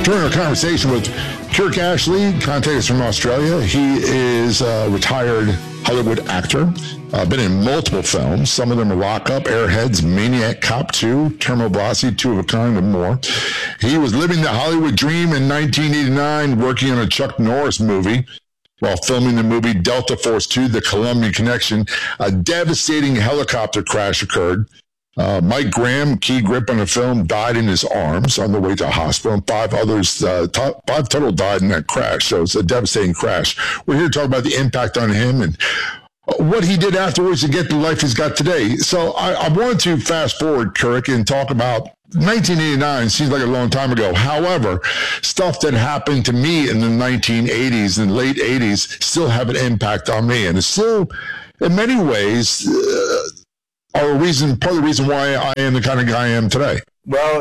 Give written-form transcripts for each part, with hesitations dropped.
During our conversation with Kirk Ashley, contacted us from Australia, he is a retired Hollywood actor, been in multiple films. Some of them are Lock Up, Airheads, Maniac Cop 2, Terminal Velocity, Two of a Kind, and more. He was living the Hollywood dream in 1989, working on a Chuck Norris movie. While filming the movie Delta Force 2, The Colombian Connection, a devastating helicopter crash occurred. Mike Graham, key grip on the film, died in his arms on the way to a hospital, and five total died in that crash. So it's a devastating crash. We're here to talk about the impact on him and what he did afterwards to get the life he's got today. So I wanted to fast forward, Kirk, and talk about 1989. Seems like a long time ago. However, stuff that happened to me in the 1980s and late 80s still have an impact on me, and it's still, in many ways, part of the reason why I am the kind of guy I am today. Well,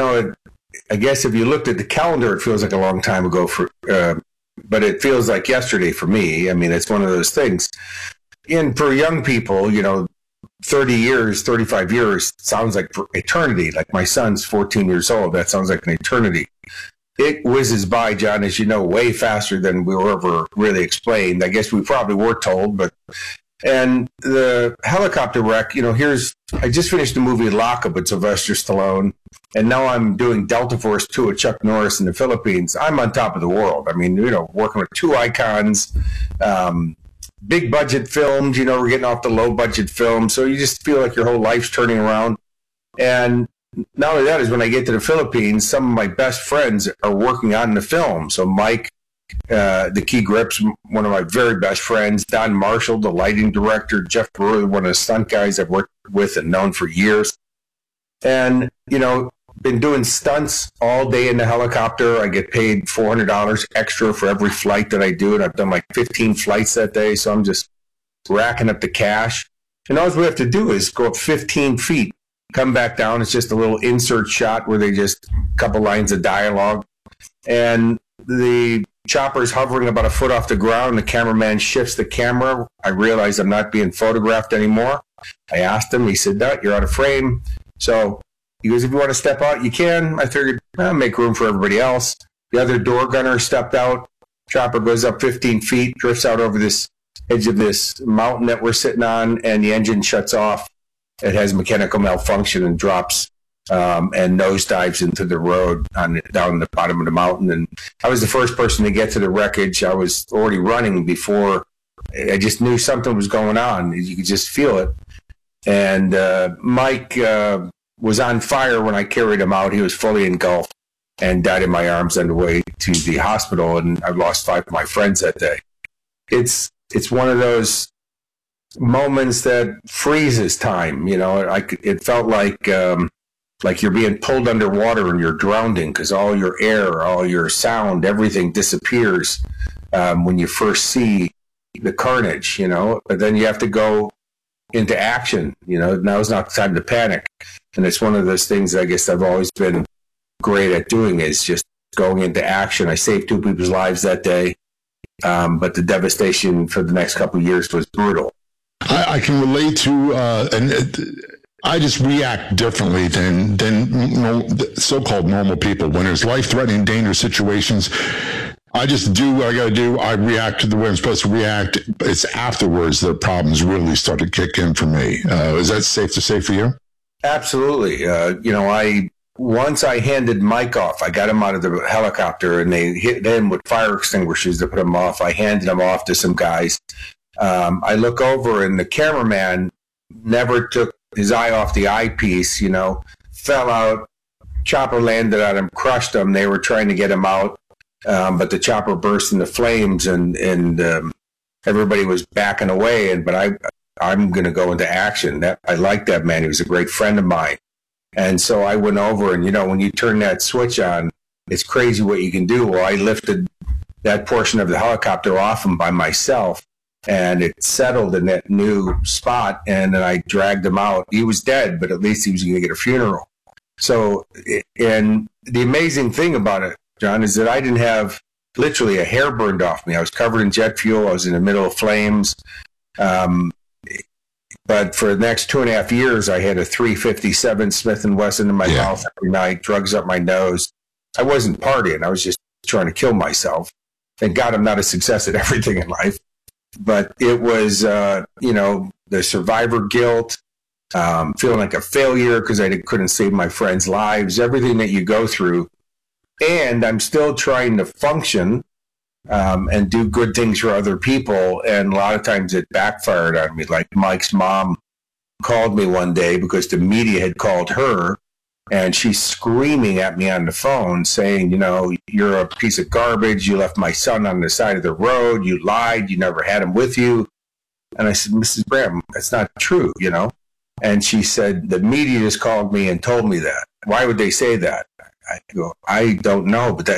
I guess if you looked at the calendar, it feels like a long time ago but it feels like yesterday for me. I mean, it's one of those things. And for young people, 30 years, 35 years sounds like for eternity. Like my son's 14 years old. That sounds like an eternity. It whizzes by, John, as you know, way faster than we were ever really explained. I guess we probably were told, and the helicopter wreck, I just finished the movie Lock Up with Sylvester Stallone, and now I'm doing Delta Force 2 with Chuck Norris in the Philippines. I'm on top of the world. I mean, working with two icons, big budget films, we're getting off the low budget film. So you just feel like your whole life's turning around. And not only that is when I get to the Philippines, some of my best friends are working on the film. So Mike, the key grips, one of my very best friends, Don Marshall, the lighting director, Jeff Brewer, one of the stunt guys I've worked with and known for years. And, been doing stunts all day in the helicopter. I get paid $400 extra for every flight that I do. And I've done like 15 flights that day. So I'm just racking up the cash. And all we have to do is go up 15 feet, come back down. It's just a little insert shot where they just a couple lines of dialogue. And the chopper's hovering about a foot off the ground. The cameraman shifts the camera. I realize I'm not being photographed anymore. I asked him. He said, "No, you're out of frame." So he goes, "If you want to step out, you can." I figured, I'll make room for everybody else. The other door gunner stepped out. Chopper goes up 15 feet, drifts out over this edge of this mountain that we're sitting on, and the engine shuts off. It has mechanical malfunction and drops and nosedives into the road down the bottom of the mountain. And I was the first person to get to the wreckage. I was already running before. I just knew something was going on. You could just feel it. And Mike was on fire when I carried him out. He was fully engulfed and died in my arms on the way to the hospital. And I lost 5 of my friends that day. It's one of those moments that freezes time. It felt like you're being pulled underwater and you're drowning because all your air, all your sound, everything disappears when you first see the carnage, But then you have to go into action. Now's not the time to panic. And it's one of those things I guess I've always been great at doing is just going into action. I saved 2 people's lives that day, but the devastation for the next couple of years was brutal. I can relate to, I just react differently than so-called normal people. When there's life-threatening, dangerous situations, I just do what I got to do. I react to the way I'm supposed to react. It's afterwards that problems really start to kick in for me. Is that safe to say for you? Absolutely. Once I handed Mike off, I got him out of the helicopter and they hit him with fire extinguishers to put him off. I handed him off to some guys. I look over and the cameraman never took his eye off the eyepiece, fell out. Chopper landed on him, crushed him. They were trying to get him out. But the chopper burst into flames and everybody was backing away. But I'm going to go into action. I like that man. He was a great friend of mine. And so I went over and, when you turn that switch on, it's crazy what you can do. Well, I lifted that portion of the helicopter off him by myself and it settled in that new spot. And then I dragged him out. He was dead, but at least he was going to get a funeral. So, and the amazing thing about it, John, is that I didn't have literally a hair burned off me. I was covered in jet fuel. I was in the middle of flames. But for the next 2.5 years, I had a .357 Smith & Wesson in my mouth every night, drugs up my nose. I wasn't partying. I was just trying to kill myself. Thank God I'm not a success at everything in life. But it was, the survivor guilt, feeling like a failure because I couldn't save my friends' lives, everything that you go through. And I'm still trying to function and do good things for other people. And a lot of times it backfired on me. Like Mike's mom called me one day because the media had called her, and she's screaming at me on the phone saying, you're a piece of garbage. You left my son on the side of the road. You lied. You never had him with you. And I said, Mrs. Graham, that's not true, And she said, the media just called me and told me that. Why would they say that? I go, I don't know. But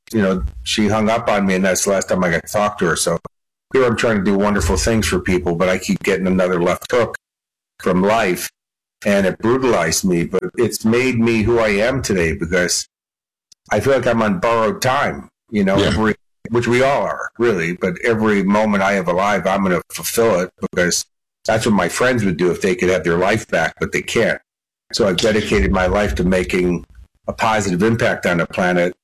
she hung up on me, and that's the last time I got to talk to her. So here I'm trying to do wonderful things for people, but I keep getting another left hook from life, and it brutalized me. But it's made me who I am today because I feel like I'm on borrowed time, which we all are, really. But every moment I have alive, I'm going to fulfill it because that's what my friends would do if they could have their life back, but they can't. So I've dedicated my life to making a positive impact on the planet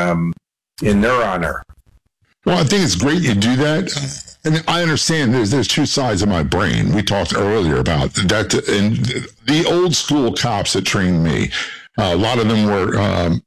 in their honor. Well, I think it's great you do that. And I understand there's two sides of my brain. We talked earlier about that. And the old school cops that trained me, a lot of them were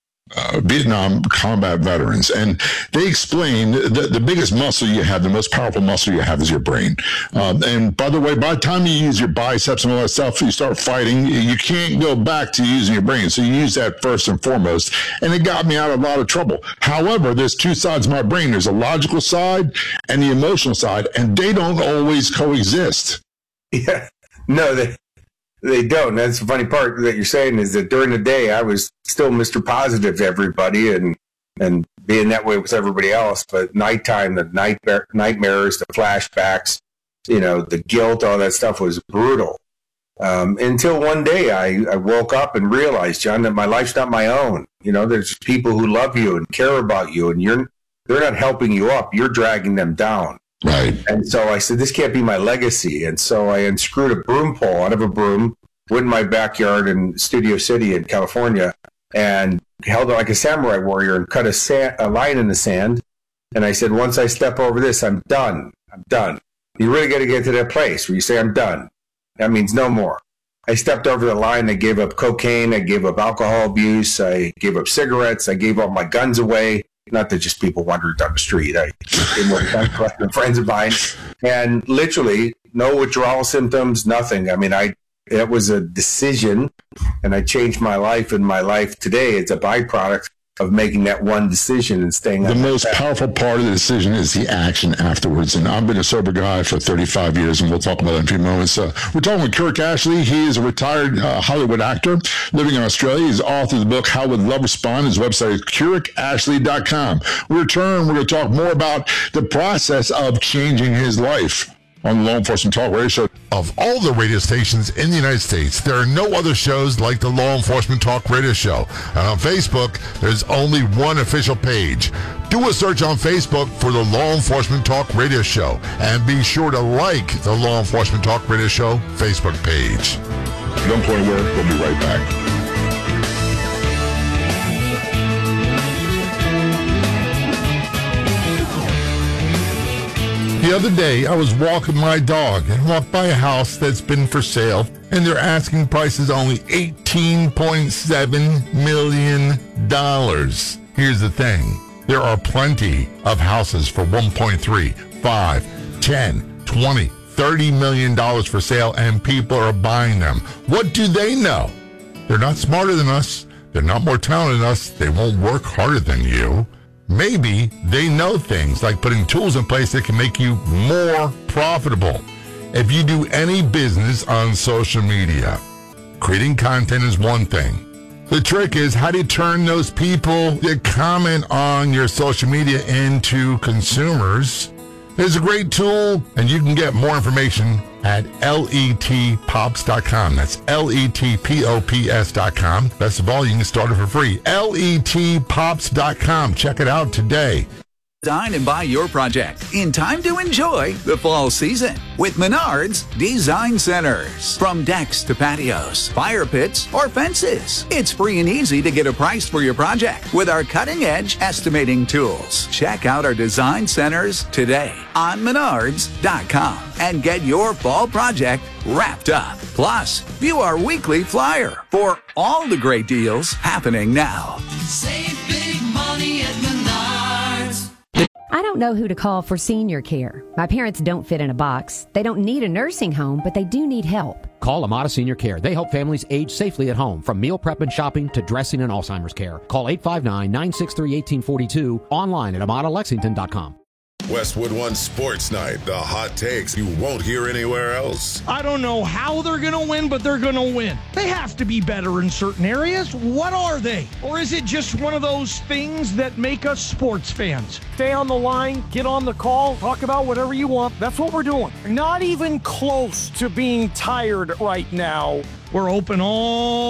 Vietnam combat veterans. And they explained that the biggest muscle you have, the most powerful muscle you have is your brain. And by the way, by the time you use your biceps and all that stuff, you start fighting, you can't go back to using your brain. So you use that first and foremost. And it got me out of a lot of trouble. However, there's two sides of my brain. There's a logical side and the emotional side, and they don't always coexist. Yeah, no, they don't. That's the funny part that you're saying is that during the day, I was still Mr. Positive to everybody and being that way with everybody else. But nighttime, the nightmares, the flashbacks, the guilt, all that stuff was brutal. Until one day I woke up and realized, John, that my life's not my own. There's people who love you and care about you, and they're not helping you up. You're dragging them down. Right. And so I said, this can't be my legacy. And so I unscrewed a broom pole out of a broom, went in my backyard in Studio City in California, and held it like a samurai warrior and cut a line in the sand. And I said, once I step over this, I'm done. I'm done. You really got to get to that place where you say, I'm done. That means no more. I stepped over the line. I gave up cocaine. I gave up alcohol abuse. I gave up cigarettes. I gave all my guns away. Not that just people wandering down the street. I came with friends of mine, and literally no withdrawal symptoms, nothing. I mean, it was a decision, and I changed my life. And my life today, it's a byproduct of making that one decision and staying. The most powerful part of the decision is the action afterwards. And I've been a sober guy for 35 years, and we'll talk about that in a few moments. We're talking with Kirk Ashley. He is a retired Hollywood actor living in Australia. He's author of the book, How Would Love Respond? His website is KirkAshley.com. We return. We're going to talk more about the process of changing his life on the Law Enforcement Talk Radio Show. Of all the radio stations in the United States, there are no other shows like the Law Enforcement Talk Radio Show. And on Facebook, there's only one official page. Do a search on Facebook for the Law Enforcement Talk Radio Show. And be sure to like the Law Enforcement Talk Radio Show Facebook page. Don't play where. We'll be right back. The other day, I was walking my dog and walked by a house that's been for sale, and their asking price is only $18.7 million. Here's the thing. There are plenty of houses for $1.3, $5, $10, $20, $30 million for sale, and people are buying them. What do they know? They're not smarter than us. They're not more talented than us. They won't work harder than you. Maybe they know things like putting tools in place that can make you more profitable. If you do any business on social media, creating content is one thing. The trick is, how do you turn those people that comment on your social media into consumers? There's a great tool, and you can get more information at letpops.com. That's letpops.com. Best of all, you can start it for free. letpops.com. Check it out today. Design and buy your project in time to enjoy the fall season with Menards Design Centers. From decks to patios, fire pits, or fences, it's free and easy to get a price for your project with our cutting-edge estimating tools. Check out our design centers today on Menards.com and get your fall project wrapped up. Plus, view our weekly flyer for all the great deals happening now. Save big money at Menards. I don't know who to call for senior care. My parents don't fit in a box. They don't need a nursing home, but they do need help. Call Amada Senior Care. They help families age safely at home, from meal prep and shopping to dressing and Alzheimer's care. Call 859-963-1842, online at AmadaLexington.com. Westwood One Sports Night, the hot takes you won't hear anywhere else. I don't know how they're going to win, but they're going to win. They have to be better in certain areas. What are they? Or is it just one of those things that make us sports fans? Stay on the line, get on the call, talk about whatever you want. That's what we're doing. Not even close to being tired right now. We're open all